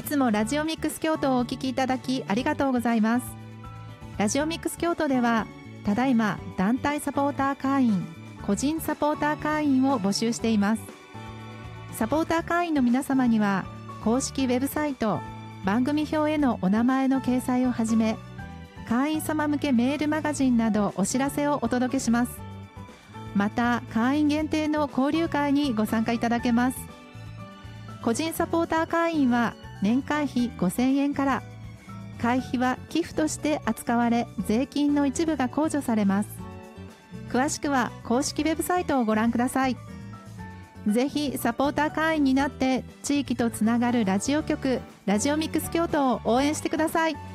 つもラジオミックス京都をお聞きいただきありがとうございます。ラジオミックス京都ではただいま団体サポーター会員、個人サポーター会員を募集しています。サポーター会員の皆様には公式ウェブサイト、番組表へのお名前の掲載をはじめ、会員様向けメールマガジンなどお知らせをお届けします。また会員限定の交流会にご参加いただけます。個人サポーター会員は年会費5000円から、会費は寄付として扱われ、税金の一部が控除されます。詳しくは公式ウェブサイトをご覧ください。ぜひサポーター会員になって地域とつながるラジオ局、ラジオミックス京都を応援してください。